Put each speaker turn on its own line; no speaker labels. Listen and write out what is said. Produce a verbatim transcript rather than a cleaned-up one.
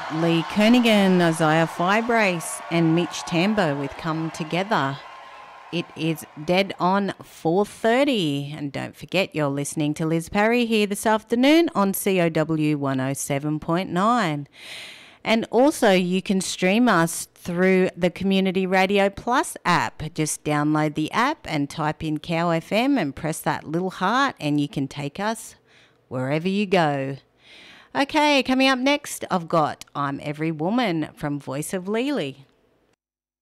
Lee Kernaghan, Isaiah Fibrace and Mitch Tambo with Come Together. It is dead on four thirty. And don't forget, you're listening to Liz Parry here this afternoon on C O W one oh seven point nine. And also you can stream us through the Community Radio Plus app. Just download the app and type in Cow F M and press that little heart and you can take us wherever you go. Okay, coming up next, I've got I'm Every Woman from Voice of Lely.